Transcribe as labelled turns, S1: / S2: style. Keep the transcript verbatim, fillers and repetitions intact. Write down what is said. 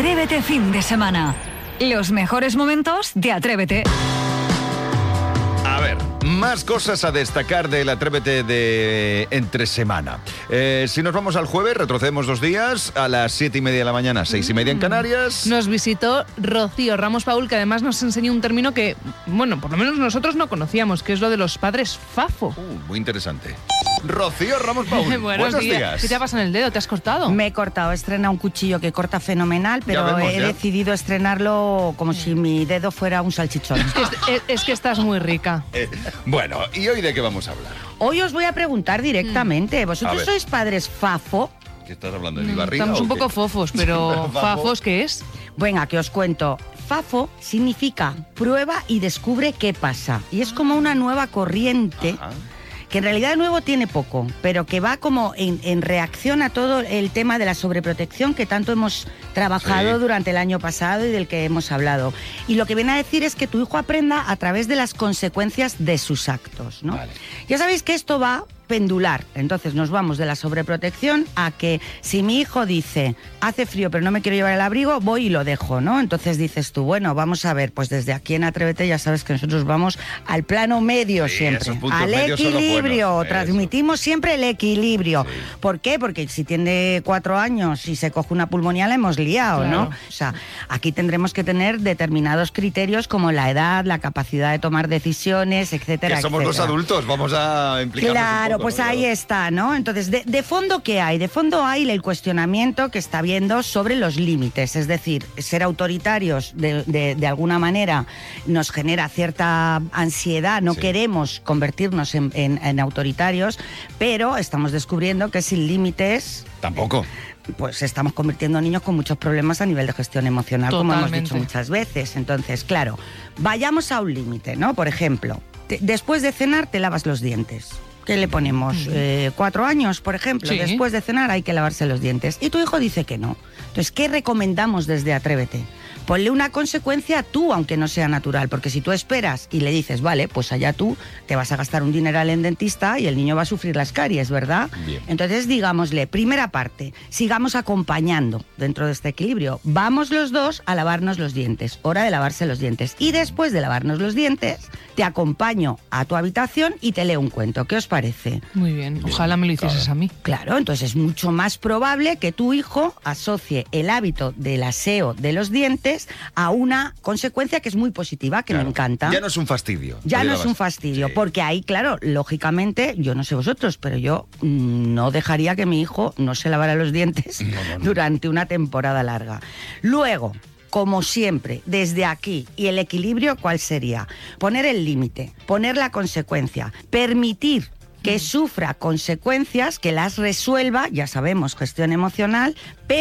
S1: Atrévete fin de semana. Los mejores momentos de Atrévete.
S2: A ver, más cosas a destacar del Atrévete de entre semana. Eh, si nos vamos al jueves, retrocedemos dos días, a las siete y media de la mañana, seis y media en Canarias.
S3: Nos visitó Rocío Ramos Paul, que además nos enseñó un término que, bueno, por lo menos nosotros no conocíamos, que es lo de los padres fafo.
S2: Uh, muy interesante. Rocío Ramos Paul,
S3: Buenos,
S2: buenos
S3: días.
S2: días.
S3: ¿Qué te ha pasado en el dedo? ¿Te has cortado?
S4: Me he cortado, he estrenado un cuchillo que corta fenomenal, pero
S2: vemos,
S4: he
S2: ya.
S4: decidido estrenarlo como si mi dedo fuera un salchichón.
S3: Es, es- es que estás muy rica.
S2: Eh, bueno, ¿y hoy de qué vamos a hablar?
S4: Hoy os voy a preguntar directamente,
S2: A
S4: ¿vosotros
S2: ver.
S4: sois padres fafo?
S2: ¿Qué estás hablando de mi barriga?
S3: Estamos
S2: o
S3: un
S2: qué?
S3: poco fofos, pero
S2: Fafo.
S3: ¿fafos qué es?
S4: Venga, que os cuento. Fafo significa prueba y descubre qué pasa. Y es como una nueva corriente,
S2: Ajá.
S4: que en realidad de nuevo tiene poco, pero que va como en, en reacción a todo el tema de la sobreprotección que tanto hemos trabajado
S2: Sí.
S4: durante el año pasado y del que hemos hablado. Y lo que viene a decir es que tu hijo aprenda a través de las consecuencias de sus actos, ¿no?
S2: Vale.
S4: Ya sabéis que esto va pendular, entonces nos vamos de la sobreprotección a que si mi hijo dice hace frío pero no me quiero llevar el abrigo, voy y lo dejo, ¿no? Entonces dices tú, bueno, vamos a ver, pues desde aquí en Atrévete ya sabes que nosotros vamos al plano medio
S2: Sí,
S4: siempre,
S2: esos puntos
S4: al
S2: medios son los
S4: equilibrio,
S2: buenos,
S4: transmitimos siempre el equilibrio.
S2: Sí.
S4: ¿Por qué? Porque si tiene cuatro años y se coge una pulmonía la hemos liado,
S3: Claro.
S4: ¿no? O sea, aquí tendremos que tener determinados criterios como la edad, la capacidad de tomar decisiones, etcétera,
S2: Que somos los
S4: etcétera.
S2: adultos, vamos a implicarnos
S4: Claro,
S2: un poco,
S4: pues
S2: ¿no?
S4: ahí está, ¿no? Entonces, de, de fondo, ¿qué hay? De fondo hay el cuestionamiento que está habiendo sobre los límites. Es decir, ser autoritarios de, de- de alguna manera nos genera cierta ansiedad. No
S2: Sí.
S4: queremos convertirnos en, en- en autoritarios, pero estamos descubriendo que sin límites
S2: Tampoco.
S4: pues estamos convirtiendo a niños con muchos problemas a nivel de gestión emocional, como hemos
S3: Totalmente.
S4: dicho muchas veces. Entonces, claro, vayamos a un límite, ¿no? Por ejemplo, te- después de cenar te lavas los dientes. ¿Qué le ponemos? Eh, cuatro años, por ejemplo.
S3: Sí.
S4: Después de cenar hay que lavarse los dientes. Y tu hijo dice que no. Entonces, ¿qué recomendamos desde Atrévete? Ponle una consecuencia tú, aunque no sea natural, porque si tú esperas y le dices, vale, pues allá tú, te vas a gastar un dineral en dentista y el niño va a sufrir las caries, ¿verdad?
S2: Bien.
S4: Entonces, digámosle, primera parte, sigamos acompañando dentro de este equilibrio. Vamos los dos a lavarnos los dientes, hora de lavarse los dientes. Y después de lavarnos los dientes, te acompaño a tu habitación y te leo un cuento. ¿Qué os parece?
S3: Muy bien, ojalá me lo hicieses
S2: claro.
S3: a mí.
S4: Claro, entonces es mucho más probable que tu hijo asocie el hábito del aseo de los dientes a una consecuencia que es muy positiva, que
S2: Claro.
S4: me encanta.
S2: Ya no es un fastidio.
S4: Ya
S2: Oye,
S4: no
S2: la
S4: es un
S2: vas-
S4: fastidio,
S2: Sí.
S4: porque ahí, claro, lógicamente, yo no sé vosotros, pero yo mm, no dejaría que mi hijo no se lavara los dientes
S2: No, no, no.
S4: durante una temporada larga. Luego, como siempre, desde aquí, y el equilibrio, ¿cuál sería? Poner el límite, poner la consecuencia, permitir que sufra consecuencias, que las resuelva, ya sabemos, gestión emocional, pero